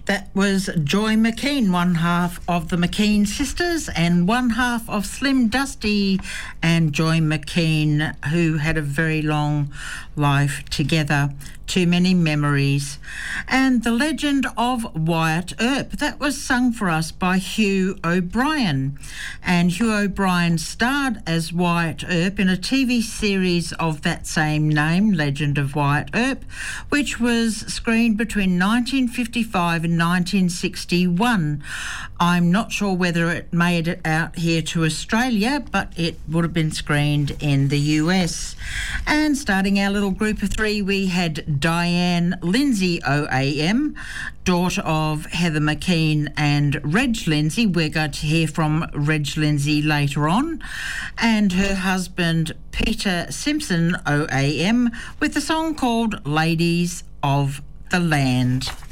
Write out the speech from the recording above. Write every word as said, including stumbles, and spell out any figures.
That was Joy McKean, one half of the McKean sisters and one half of Slim Dusty and Joy McKean, who had a very long life together. Too many memories. And The Legend of Wyatt Earp, that was sung for us by Hugh O'Brien. And Hugh O'Brien starred as Wyatt Earp in a T V series of that same name, Legend of Wyatt Earp, which was screened between nineteen fifty-five and nineteen sixty-one. I'm not sure whether it made it out here to Australia, but it would have been screened in the U S. And starting our little group of three, we had Diane Lindsay O A M, daughter of Heather McKean and Reg Lindsay. We're going to hear from Reg Lindsay later on. And her husband Peter Simpson O A M with a song called Ladies of the Land.